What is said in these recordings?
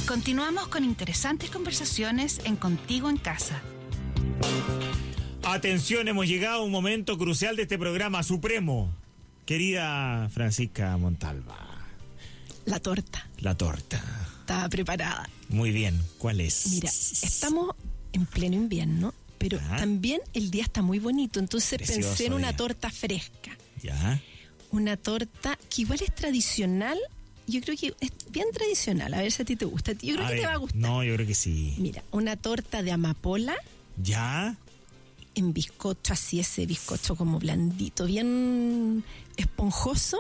Continuamos con interesantes conversaciones en Contigo en Casa. Atención, hemos llegado a un momento crucial de este programa supremo. Querida Francisca Montalva. La torta. La torta. Estaba preparada. Muy bien, ¿cuál es? Mira, estamos en pleno invierno, pero también el día está muy bonito, entonces Precioso pensé en una día. torta fresca. Ya. Una torta que igual es tradicional. Yo creo que es bien tradicional. A ver si a ti te gusta. Yo creo que te va a gustar. No, yo creo que sí. Mira, una torta de amapola ¿Ya? en bizcocho, así ese bizcocho como blandito, bien esponjoso,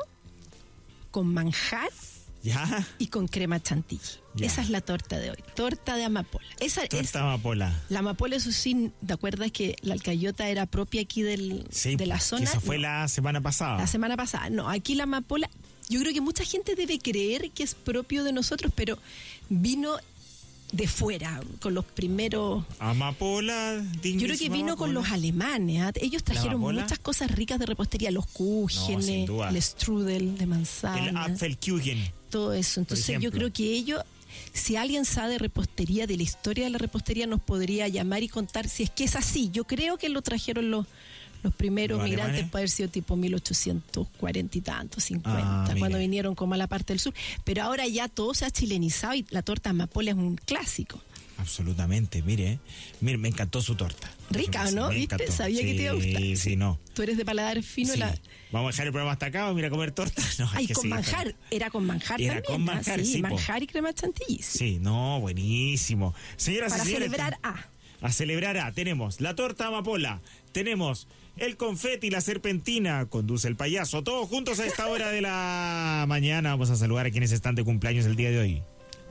con manjar ¿Ya? y con crema chantilly. Ya. Esa es la torta de hoy. Torta de amapola. Esa es Torta amapola. la amapola, eso sí, ¿te acuerdas que la alcayota era propia aquí Sí, de la que zona? esa fue No, la semana pasada. la semana pasada. No, aquí la amapola, yo creo que mucha gente debe creer que es propio de nosotros, pero vino de fuera, con los primeros... Amapola, Yo creo que vino con los alemanes. ¿Ah? Ellos trajeron amapola? muchas cosas ricas de repostería, los No, sin cúgenes, duda. el strudel de El manzana, Apfelkuchen. todo eso. Entonces yo ejemplo. creo que ellos, si alguien sabe de repostería, de la historia de la repostería, nos podría llamar y contar si es que es así. Yo creo que lo trajeron los primeros ¿Los migrantes, alemanes? puede haber sido tipo 1840 y tanto, 50, mire. cuando vinieron como a la parte del sur. Pero ahora ya todo se ha chilenizado y la torta amapola es un clásico. Absolutamente, mire, me encantó su torta. Rica, ¿no? Me ¿Viste? encantó. Sabía que te iba a gustar. Sí, no. Tú eres de paladar fino. Sí. Vamos a dejar el programa hasta acá, vamos a ir a comer torta. No, Ay, es que con sí, manjar. Era con manjar Era también. con manjar, sí, sí, po. manjar y crema chantilly. Sí, no, buenísimo. Señoras Para y señores, celebrar a celebrar tenemos la torta amapola, tenemos el confeti y la serpentina, conduce el payaso, todos juntos a esta hora de la mañana. Vamos a saludar a quienes están de cumpleaños el día de hoy.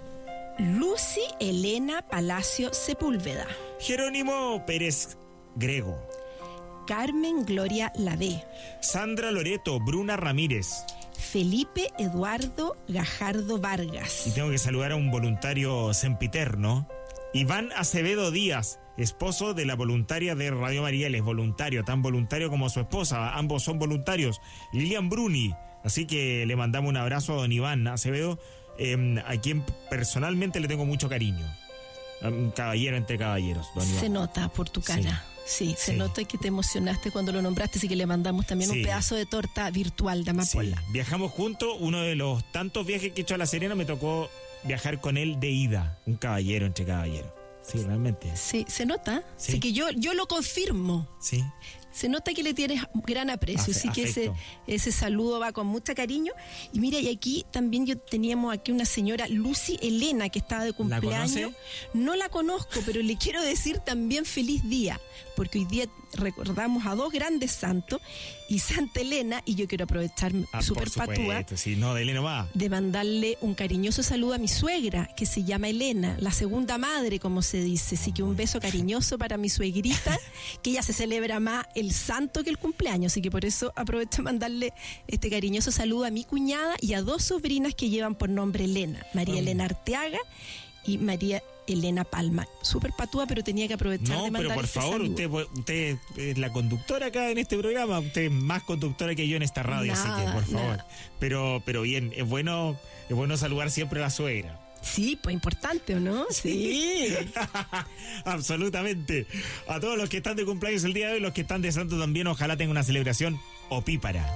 Lucy Elena Palacio Sepúlveda, Jerónimo Pérez Grego, Carmen Gloria Lavé, Sandra Loreto, Bruna Ramírez. Felipe Eduardo Gajardo Y Vargas, tengo que saludar a un voluntario sempiterno, Iván Acevedo Díaz, esposo de la voluntaria de Radio María. Él es voluntario, tan voluntario como su esposa, ambos son voluntarios, Lilian Bruni. Así que le mandamos un abrazo a don Iván Acevedo, a quien personalmente le tengo mucho cariño. Un caballero entre caballeros, don Iván. se nota por tu cara. Sí, se nota que te emocionaste cuando lo nombraste, así que le mandamos también un pedazo de torta virtual de amapola. Sí. Viajamos juntos, uno de los tantos viajes que he hecho a La Serena me tocó viajar con él de ida, un caballero entre caballeros. Sí, realmente. Sí, se nota. Sí. Así que yo lo confirmo. Sí. Se nota que le tienes gran aprecio, así que Afecto. ese saludo va con mucho cariño. Y mira, y aquí también teníamos aquí una señora, Lucy Elena, que estaba de cumpleaños. conoce? No la conozco, pero le quiero decir también feliz día, porque hoy día recordamos a dos grandes santos y Santa Elena, y yo quiero aprovechar súper patúa Sí, no, de Elena va. de mandarle un cariñoso saludo a mi suegra, que se llama Elena, la segunda madre, como se dice. Así que un beso cariñoso para mi suegrita, que ella se celebra más el santo que el cumpleaños. Así que por eso aprovecho de mandarle este cariñoso saludo a mi cuñada y a dos sobrinas que llevan por nombre Elena, María Elena Arteaga y María Elena Palma. Súper patúa, pero tenía que aprovechar de No, mandar pero por este favor, saludo. usted es la conductora acá en este programa, usted es más conductora que yo en esta radio, así que por favor. Pero bien, es bueno saludar siempre a la suegra. Sí, pues importante, ¿o no? Sí. Absolutamente. A todos los que están de cumpleaños el día de hoy, los que están de santo también, ojalá tengan una celebración opípara.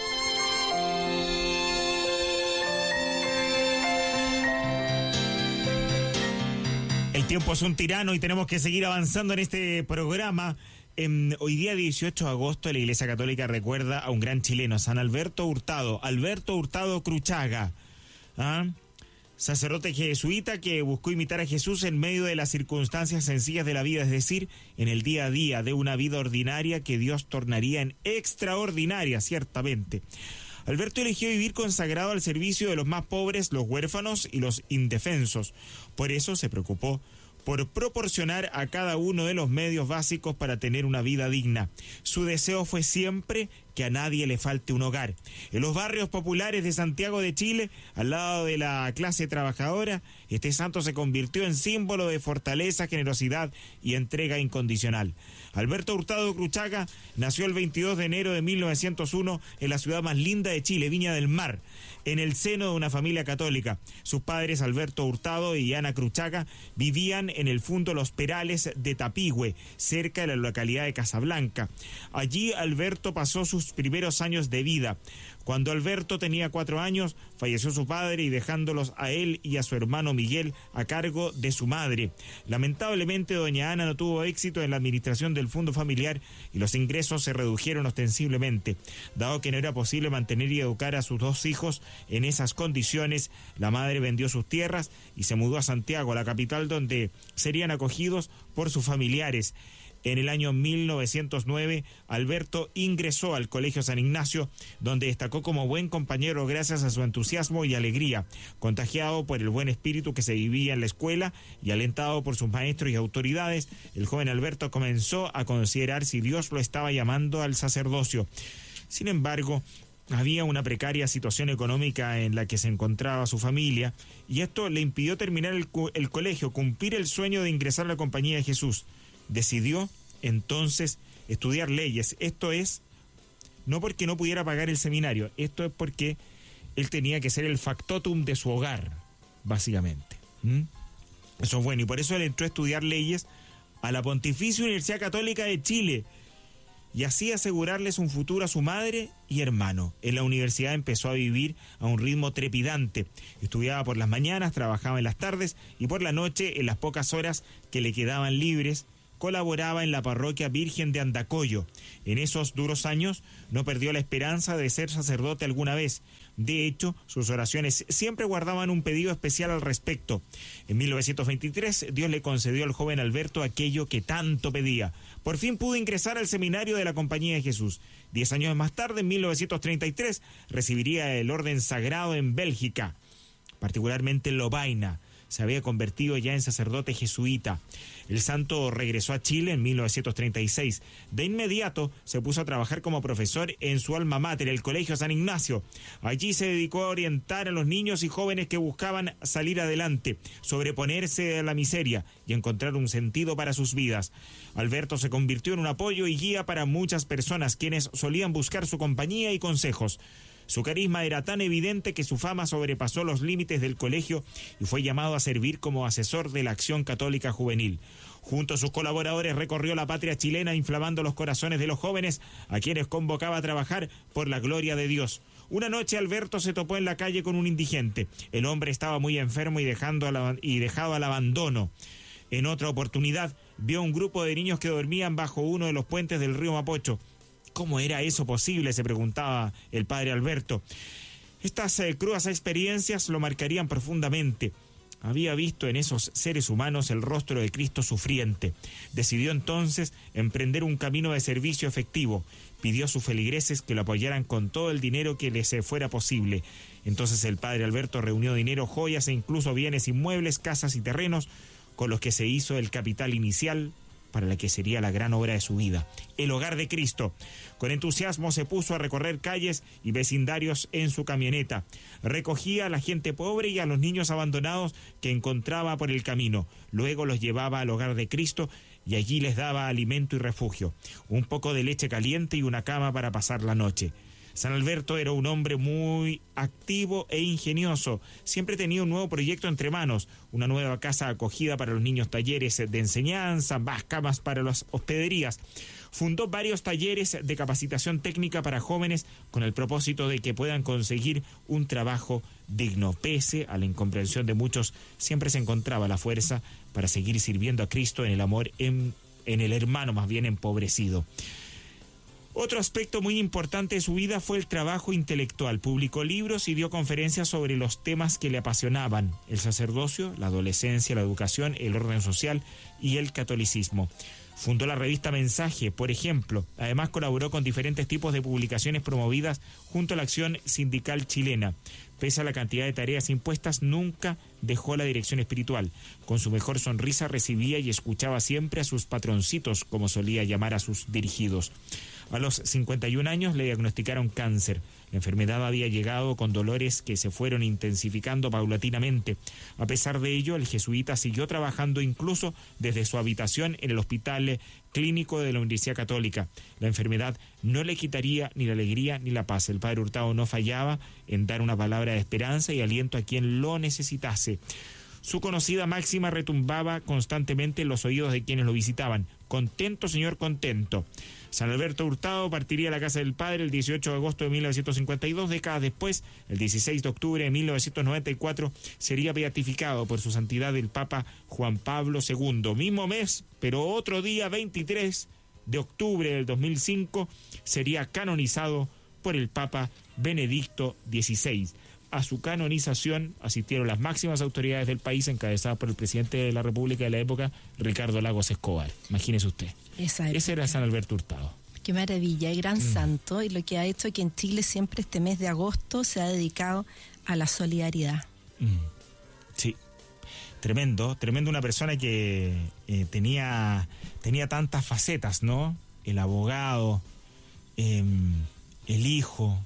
El tiempo es un tirano y tenemos que seguir avanzando en este programa. Hoy día 18 de agosto la Iglesia Católica recuerda a un gran chileno, San Alberto Hurtado Cruchaga. Sacerdote jesuita que buscó imitar a Jesús en medio de las circunstancias sencillas de la vida, es decir, en el día a día de una vida ordinaria que Dios tornaría en extraordinaria, ciertamente. Alberto eligió vivir consagrado al servicio de los más pobres, los huérfanos y los indefensos. Por eso se preocupó por proporcionar a cada uno de los medios básicos para tener una vida digna. Su deseo fue siempre que a nadie le falte un hogar. En los barrios populares de Santiago de Chile, al lado de la clase trabajadora, este santo se convirtió en símbolo de fortaleza, generosidad y entrega incondicional. Alberto Hurtado Cruchaga nació el 22 de enero de 1901 en la ciudad más linda de Chile, Viña del Mar, en el seno de una familia católica. Sus padres, Alberto Hurtado y Ana Cruchaga, vivían en el Fundo Los Perales de Tapigüe, cerca de la localidad de Casablanca. Allí Alberto pasó sus primeros años de vida. Cuando Alberto tenía 4 años, falleció su padre y dejándolos a él y a su hermano Miguel a cargo de su madre. Lamentablemente, doña Ana no tuvo éxito en la administración del fondo familiar y los ingresos se redujeron ostensiblemente. Dado que no era posible mantener y educar a sus 2 hijos en esas condiciones, la madre vendió sus tierras y se mudó a Santiago, la capital, donde serían acogidos por sus familiares. En el año 1909, Alberto ingresó al Colegio San Ignacio, donde destacó como buen compañero gracias a su entusiasmo y alegría. Contagiado por el buen espíritu que se vivía en la escuela y alentado por sus maestros y autoridades, el joven Alberto comenzó a considerar si Dios lo estaba llamando al sacerdocio. Sin embargo, había una precaria situación económica en la que se encontraba su familia, y esto le impidió terminar el colegio, cumplir el sueño de ingresar a la Compañía de Jesús. Decidió entonces estudiar leyes. Esto es, no porque no pudiera pagar el seminario, esto es porque él tenía que ser el factotum de su hogar, básicamente. Eso es bueno, y por eso él entró a estudiar leyes a la Pontificia Universidad Católica de Chile, y así asegurarles un futuro a su madre y hermano. En la universidad empezó a vivir a un ritmo trepidante. Estudiaba por las mañanas, trabajaba en las tardes y por la noche, en las pocas horas que le quedaban libres, colaboraba en la parroquia Virgen de Andacollo. En esos duros años no perdió la esperanza de ser sacerdote alguna vez. De hecho, sus oraciones siempre guardaban un pedido especial al respecto. En 1923, Dios le concedió al joven Alberto aquello que tanto pedía. Por fin pudo ingresar al seminario de la Compañía de Jesús. 10 años más tarde, en 1933, recibiría el orden sagrado en Bélgica, particularmente en Lovaina. Se había convertido ya en sacerdote jesuita. El santo regresó a Chile en 1936. De inmediato se puso a trabajar como profesor en su alma mater, el Colegio San Ignacio. Allí se dedicó a orientar a los niños y jóvenes que buscaban salir adelante, sobreponerse a la miseria y encontrar un sentido para sus vidas. Alberto se convirtió en un apoyo y guía para muchas personas, quienes solían buscar su compañía y consejos. Su carisma era tan evidente que su fama sobrepasó los límites del colegio y fue llamado a servir como asesor de la Acción Católica Juvenil. Junto a sus colaboradores recorrió la patria chilena inflamando los corazones de los jóvenes, a quienes convocaba a trabajar por la gloria de Dios. Una noche Alberto se topó en la calle con un indigente. El hombre estaba muy enfermo y dejado al abandono. En otra oportunidad vio un grupo de niños que dormían bajo uno de los puentes del río Mapocho. ¿Cómo era eso posible?, se preguntaba el padre Alberto. Estas crudas experiencias lo marcarían profundamente. Había visto en esos seres humanos el rostro de Cristo sufriente. Decidió entonces emprender un camino de servicio efectivo. Pidió a sus feligreses que lo apoyaran con todo el dinero que les fuera posible. Entonces el padre Alberto reunió dinero, joyas e incluso bienes inmuebles, casas y terrenos, con los que se hizo el capital inicial para la que sería la gran obra de su vida, el Hogar de Cristo. Con entusiasmo se puso a recorrer calles y vecindarios en su camioneta. Recogía a la gente pobre y a los niños abandonados que encontraba por el camino. Luego los llevaba al Hogar de Cristo y allí les daba alimento y refugio, un poco de leche caliente y una cama para pasar la noche. San Alberto era un hombre muy activo e ingenioso. Siempre tenía un nuevo proyecto entre manos, una nueva casa acogida para los niños, talleres de enseñanza, más camas para las hospederías. Fundó varios talleres de capacitación técnica para jóvenes con el propósito de que puedan conseguir un trabajo digno. Pese a la incomprensión de muchos, siempre se encontraba la fuerza para seguir sirviendo a Cristo en el amor en el hermano más bien empobrecido. Otro aspecto muy importante de su vida fue el trabajo intelectual. Publicó libros y dio conferencias sobre los temas que le apasionaban: el sacerdocio, la adolescencia, la educación, el orden social y el catolicismo. Fundó la revista Mensaje, por ejemplo. Además colaboró con diferentes tipos de publicaciones promovidas junto a la Acción Sindical Chilena. Pese a la cantidad de tareas impuestas, nunca dejó la dirección espiritual. Con su mejor sonrisa recibía y escuchaba siempre a sus patroncitos, como solía llamar a sus dirigidos. A los 51 años le diagnosticaron cáncer. La enfermedad había llegado con dolores que se fueron intensificando paulatinamente. A pesar de ello, el jesuita siguió trabajando incluso desde su habitación en el Hospital Clínico de la Universidad Católica. La enfermedad no le quitaría ni la alegría ni la paz. El padre Hurtado no fallaba en dar una palabra de esperanza y aliento a quien lo necesitase. Su conocida máxima retumbaba constantemente en los oídos de quienes lo visitaban. Contento, señor, contento. San Alberto Hurtado partiría a la casa del padre el 18 de agosto de 1952. Décadas después, el 16 de octubre de 1994, sería beatificado por su santidad el Papa Juan Pablo II. Mismo mes, pero otro día, 23 de octubre del 2005, sería canonizado por el Papa Benedicto XVI. A su canonización asistieron las máximas autoridades del país, encabezadas por el presidente de la República de la época, Ricardo Lagos Escobar. Imagínese usted. Ese era San Alberto Hurtado. Qué maravilla, gran santo, y lo que ha hecho que en Chile siempre este mes de agosto se ha dedicado a la solidaridad. Sí, tremendo, una persona que tenía tantas facetas, ¿no? El abogado, el hijo,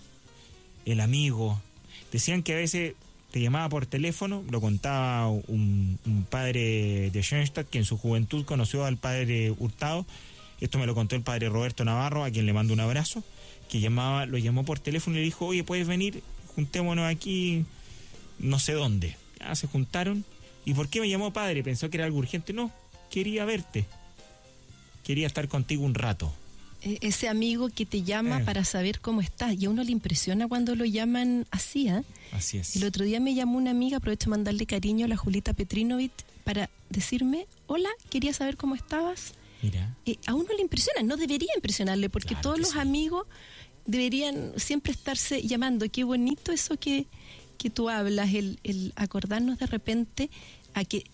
el amigo. Decían que a veces te llamaba por teléfono, lo contaba un padre de Schoenstatt, que en su juventud conoció al padre Hurtado. Esto me lo contó el padre Roberto Navarro, a quien le mando un abrazo, que lo llamó por teléfono y le dijo: oye, ¿puedes venir? Juntémonos aquí, no sé dónde. Ya se juntaron. ¿Y por qué me llamó padre? ¿Pensó que era algo urgente? No, quería verte. Quería estar contigo un rato. Ese amigo que te llama para saber cómo estás, y a uno le impresiona cuando lo llaman así, ¿eh? Así es. El otro día me llamó una amiga, aprovecho de mandarle cariño a la Julita Petrinovich, para decirme: hola, quería saber cómo estabas. Mira. A uno le impresiona, no debería impresionarle, porque claro todos los amigos deberían siempre estarse llamando. Qué bonito eso que tú hablas, el acordarnos de repente a que